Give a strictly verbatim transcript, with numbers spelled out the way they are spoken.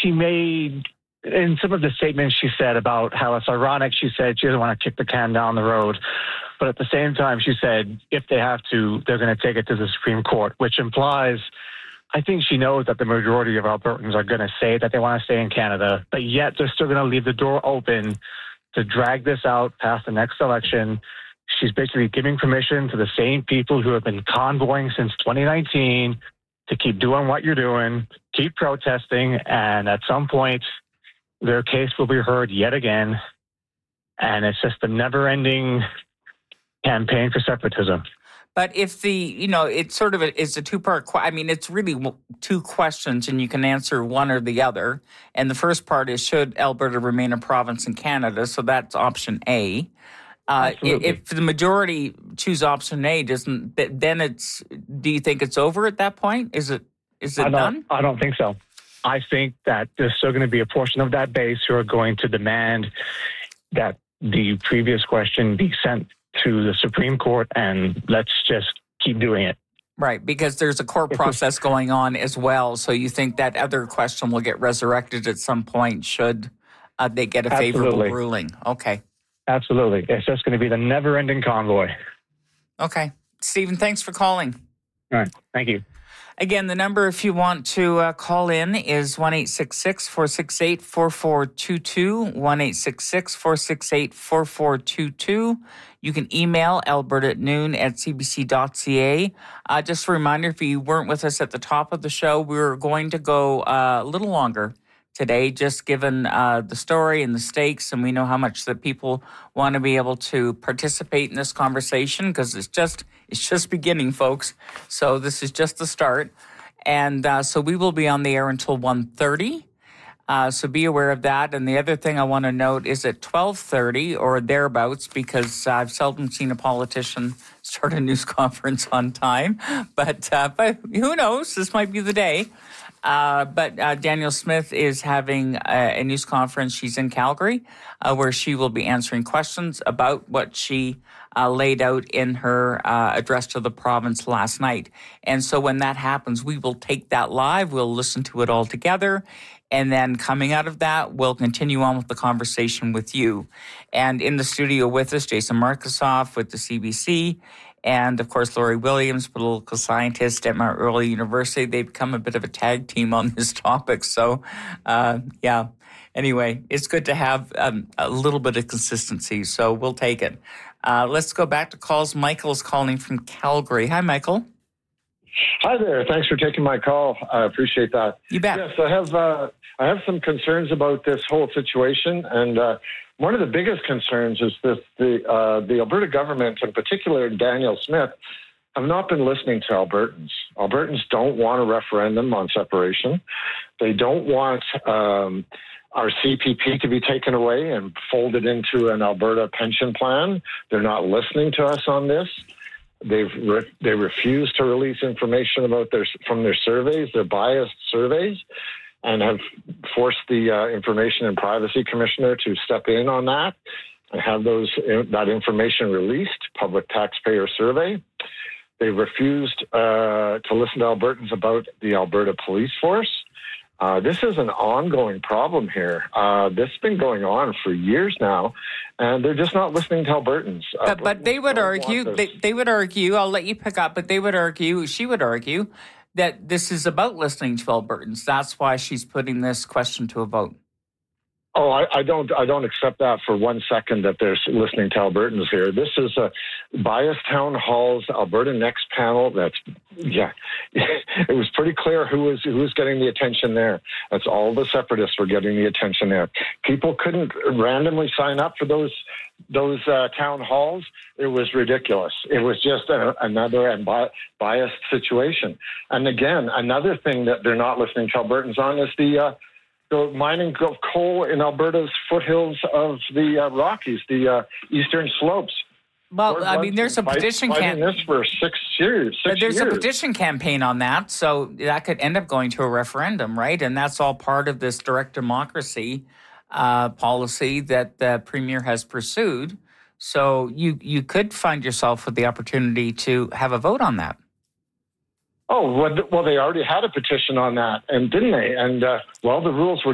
she made, in some of the statements she said about how it's ironic, she said she doesn't want to kick the can down the road. But at the same time, she said if they have to, they're going to take it to the Supreme Court, which implies, I think she knows that the majority of Albertans are going to say that they want to stay in Canada, but yet they're still going to leave the door open to drag this out past the next election. She's basically giving permission to the same people who have been convoying since twenty nineteen to keep doing what you're doing, keep protesting, and at some point, their case will be heard yet again. And it's just a never-ending campaign for separatism. But if the, you know, it's sort of a, it's a two-part, I mean, it's really two questions and you can answer one or the other. And the first part is, should Alberta remain a province in Canada? So that's option A. Uh, if the majority choose option A, doesn't then it's, do you think it's over at that point? Is it, is it I done? I don't think so. I think that there's still going to be a portion of that base who are going to demand that the previous question be sent to the Supreme Court, and let's just keep doing it. Right, because there's a court process going on as well. So you think that other question will get resurrected at some point should uh, they get a favorable Absolutely. ruling? Okay. Absolutely. It's just going to be the never-ending convoy. Okay. Stephen, thanks for calling. All right. Thank you. Again, the number, if you want to uh, call in, is one eight six six, four six eight, four four two two, one eight six six, four six eight, four four two two. You can email alberta at noon at c b c dot c a. Uh, just a reminder, if you weren't with us at the top of the show, we were going to go uh, a little longer today, just given uh, the story and the stakes, and we know how much that people want to be able to participate in this conversation, because it's just it's just beginning, folks. So this is just the start. And uh, so we will be on the air until one thirty. Uh, so be aware of that. And the other thing I want to note is at twelve thirty or thereabouts, because I've seldom seen a politician start a news conference on time. But, uh, but who knows? This might be the day. Uh, but uh, Danielle Smith is having a, a news conference. She's in Calgary, uh, where she will be answering questions about what she uh, laid out in her uh, address to the province last night. And so when that happens, we will take that live. We'll listen to it all together. And then coming out of that, we'll continue on with the conversation with you. And in the studio with us, Jason Markusoff with the C B C. And, of course, Lori Williams, political scientist at Mount Early University. They've become a bit of a tag team on this topic. So, uh, yeah. Anyway, it's good to have um, a little bit of consistency. So we'll take it. Uh, let's go back to calls. Michael's calling from Calgary. Hi, Michael. Hi there. Thanks for taking my call. I appreciate that. You bet. Yes, I have, uh, I have some concerns about this whole situation. And uh, one of the biggest concerns is that the, uh, the Alberta government, in particular Danielle Smith, have not been listening to Albertans. Albertans don't want a referendum on separation. They don't want um, our C P P to be taken away and folded into an Alberta pension plan. They're not listening to us on this. They've re- they refuse to release information about their from their surveys, their biased surveys, and have forced the uh, Information and Privacy Commissioner to step in on that and have those that information released. Public taxpayer survey. They refused uh, to listen to Albertans about the Alberta Police Force. Uh, this is an ongoing problem here. Uh, this has been going on for years now, and they're just not listening to Albertans. Uh, but, but they would argue, they, they would argue, I'll let you pick up, but they would argue, she would argue, that this is about listening to Albertans. That's why she's putting this question to a vote. Oh, I, I don't. I don't accept that for one second. That they're listening to Albertans here. This is a biased town halls Alberta Next panel. That's yeah. It was pretty clear who was who was getting the attention there. That's all the separatists were getting the attention there. People couldn't randomly sign up for those those uh, town halls. It was ridiculous. It was just a, another bi- biased situation. And again, another thing that they're not listening to Albertans on is the. Uh, The mining of coal in Alberta's foothills of the uh, Rockies, the uh, eastern slopes. Well, Lord I mean, there's a fight, petition campaign. campaign. this for six years. Six there's years. a petition campaign on that, so that could end up going to a referendum, right? And that's all part of this direct democracy uh, policy that the premier has pursued. So you you could find yourself with the opportunity to have a vote on that. Oh, well, they already had a petition on that, and didn't they? And, uh, well, the rules were